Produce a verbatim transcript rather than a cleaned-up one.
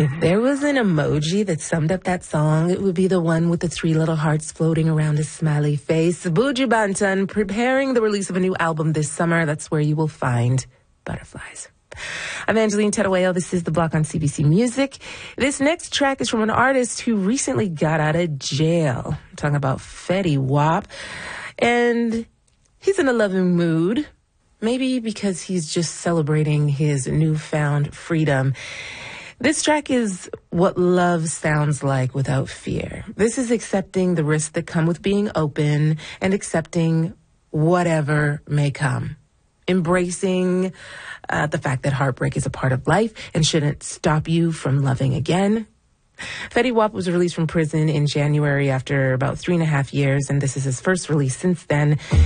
If there was an emoji that summed up that song, it would be the one with the three little hearts floating around his smiley face. Buju Banton preparing the release of a new album this summer. That's where you will find Butterflies. I'm Angeline Terueo. This is The Block on C B C Music. This next track is from an artist who recently got out of jail. I'm talking about Fetty Wap. And he's in a loving mood. Maybe because he's just celebrating his newfound freedom. This track is what love sounds like without fear. This is accepting the risks that come with being open and accepting whatever may come. Embracing uh, the fact that heartbreak is a part of life and shouldn't stop you from loving again. Fetty Wap was released from prison in January after about three and a half years, and this is his first release since then.